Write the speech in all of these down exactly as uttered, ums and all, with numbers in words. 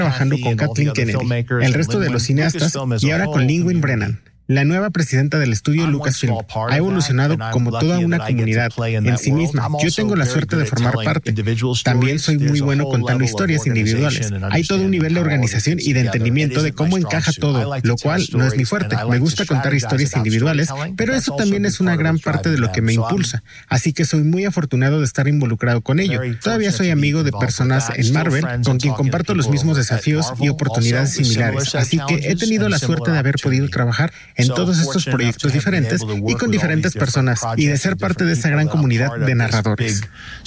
trabajando con Kathleen Kennedy, el resto de los cineastas y ahora con Lin-Wayne Brennan, la nueva presidenta del estudio Lucasfilm. Ha evolucionado como toda una comunidad en sí misma. Yo tengo la suerte de formar parte. También soy muy bueno contando historias individuales. Hay todo un nivel de organización y de entendimiento de cómo encaja todo, lo cual no es mi fuerte. Me gusta contar historias individuales, pero eso también es una gran parte de lo que me impulsa. Así que soy muy afortunado de estar involucrado con ello. Todavía soy amigo de personas en Marvel con quien comparto los mismos desafíos y oportunidades similares. Así que he tenido la suerte de haber podido trabajar en todos estos proyectos diferentes y con diferentes personas y de ser parte de esa gran comunidad de narradores.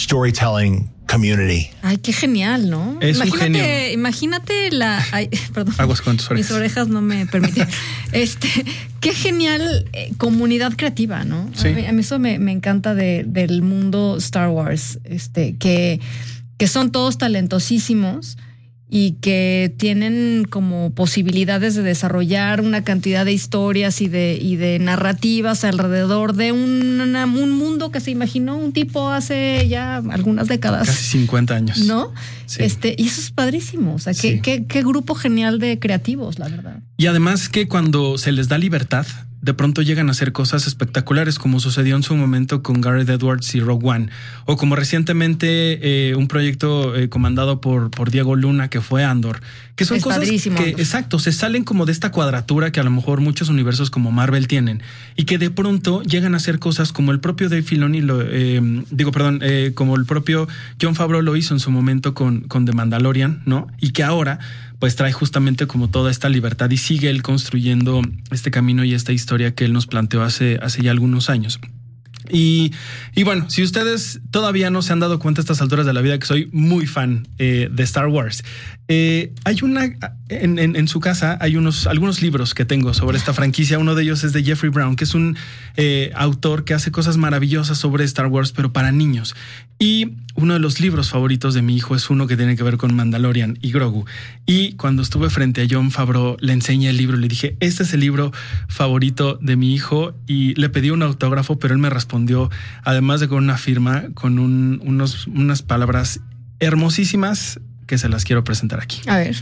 Ay, qué genial, ¿no? Es imagínate, un genio. Imagínate la... Ay, perdón. Aguas con tus orejas. Mis orejas no me permiten. este, qué genial eh, comunidad creativa, ¿no? Sí. A, mí, a mí eso me, me encanta de, del mundo Star Wars, este, que, que son todos talentosísimos y que tienen como posibilidades de desarrollar una cantidad de historias y de, y de narrativas alrededor de un, una, un mundo que se imaginó un tipo hace ya algunas décadas. Casi cincuenta años. ¿No? Sí. Este, y eso es padrísimo. O sea, Sí. qué, qué, qué grupo genial de creativos, la verdad. Y además que cuando se les da libertad, de pronto llegan a hacer cosas espectaculares, como sucedió en su momento con Gareth Edwards y Rogue One, o como recientemente eh, un proyecto eh, comandado por, por Diego Luna, que fue Andor, que son es cosas padrísimo, que, Andor. exacto, se salen como de esta cuadratura que a lo mejor muchos universos como Marvel tienen, y que de pronto llegan a hacer cosas como el propio Dave Filoni, lo, eh, digo, perdón, eh, como el propio Jon Favreau lo hizo en su momento con, con The Mandalorian, ¿no? Y que ahora pues trae justamente como toda esta libertad y sigue él construyendo este camino y esta historia que él nos planteó hace, hace ya algunos años. Y, y bueno, si ustedes todavía no se han dado cuenta a estas alturas de la vida que soy muy fan eh, de Star Wars, eh, hay una en, en, en su casa hay unos algunos libros que tengo sobre esta franquicia. Uno de ellos es de Jeffrey Brown, que es un eh, autor que hace cosas maravillosas sobre Star Wars, pero para niños. Y uno de los libros favoritos de mi hijo es uno que tiene que ver con Mandalorian y Grogu. Y cuando estuve frente a Jon Favreau, le enseñé el libro y le dije, este es el libro favorito de mi hijo, y le pedí un autógrafo, pero él me respondió, además de con una firma, con un, unos, unas palabras hermosísimas que se las quiero presentar aquí. A ver.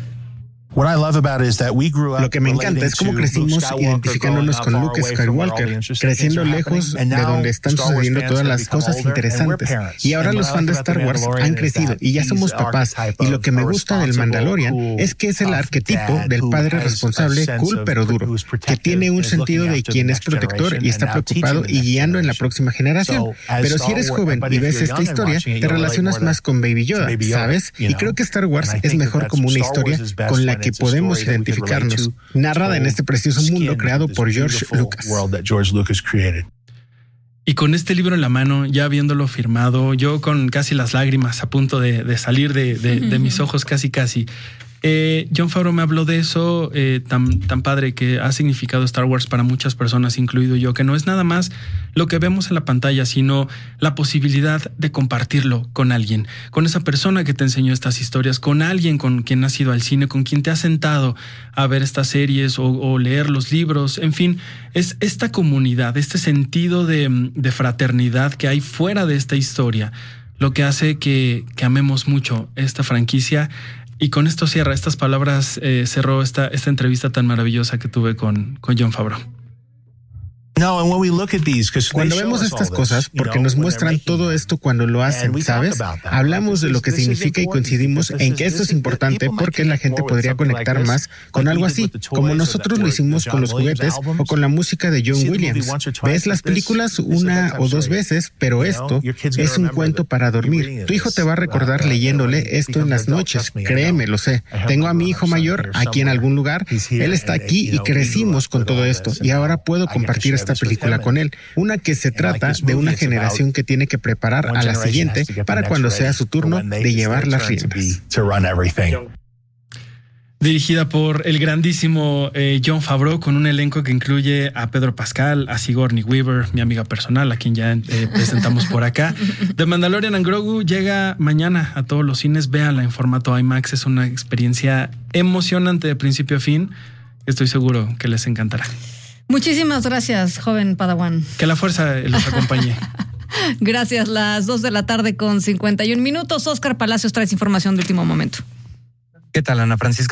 Lo que me encanta es cómo crecimos identificándonos con Luke Skywalker, creciendo lejos de donde están sucediendo todas las cosas interesantes. Y ahora los fans de Star Wars han crecido y ya somos papás. Y lo que me gusta del Mandalorian es que es el arquetipo del padre responsable, cool pero duro, que tiene un sentido de quien es protector y está preocupado y guiando en la próxima generación. Pero si eres joven y ves esta historia, te relacionas más con Baby Yoda, ¿sabes? Y creo que Star Wars es mejor como una historia con la que podemos identificarnos, narrada en este precioso mundo creado por George Lucas. Y con este libro en la mano, ya viéndolo firmado, yo con casi las lágrimas a punto de, de salir de, de, de mis ojos, casi casi. Eh, Jon Favreau me habló de eso eh, tan, tan padre que ha significado Star Wars para muchas personas, incluido yo, que no es nada más lo que vemos en la pantalla, sino la posibilidad de compartirlo con alguien, con esa persona que te enseñó estas historias, con alguien con quien has ido al cine, con quien te has sentado a ver estas series o, o leer los libros. En fin, es esta comunidad, este sentido de, de fraternidad que hay fuera de esta historia, lo que hace que, que amemos mucho esta franquicia. Y con esto cierra, estas palabras eh, cerró esta, esta entrevista tan maravillosa que tuve con, con Jon Favreau. Cuando vemos estas cosas, porque nos muestran todo esto cuando lo hacen, ¿sabes? Hablamos de lo que significa y coincidimos en que esto es importante porque la gente podría conectar más con algo así, como nosotros lo hicimos con los juguetes o con la música de John Williams. Ves las películas una o dos veces, pero esto es un cuento para dormir. Tu hijo te va a recordar leyéndole esto en las noches, créeme, lo sé. Tengo a mi hijo mayor aquí en algún lugar, él está aquí y crecimos con todo esto, y ahora puedo compartir esta película con él, una que se trata de una generación que tiene que preparar a la siguiente para cuando sea su turno de llevar las riendas. Dirigida por el grandísimo eh, Jon Favreau, con un elenco que incluye a Pedro Pascal, a Sigourney Weaver, mi amiga personal, a quien ya eh, presentamos por acá. The Mandalorian and Grogu llega mañana a todos los cines. Véanla en formato IMAX. Es una experiencia emocionante de principio a fin. Estoy seguro que les encantará. Muchísimas gracias, joven Padawan. Que la fuerza los acompañe. Gracias. Las dos de la tarde con cincuenta y un minutos. Oscar Palacios trae información de último momento. ¿Qué tal, Ana Francisca?